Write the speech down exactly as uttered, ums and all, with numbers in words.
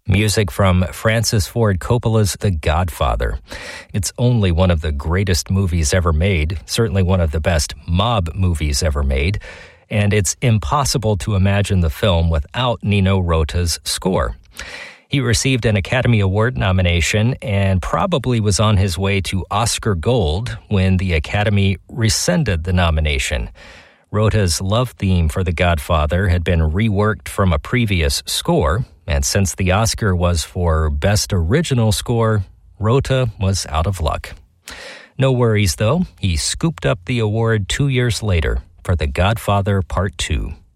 Music from Francis Ford Coppola's The Godfather. It's only one of the greatest movies ever made, certainly one of the best mob movies ever made, and it's impossible to imagine the film without Nino Rota's score. He received an Academy Award nomination and probably was on his way to Oscar Gold when the Academy rescinded the nomination. Rota's love theme for The Godfather had been reworked from a previous score, and since the Oscar was for Best Original Score, Rota was out of luck. No worries, though. He scooped up the award two years later for The Godfather Part two.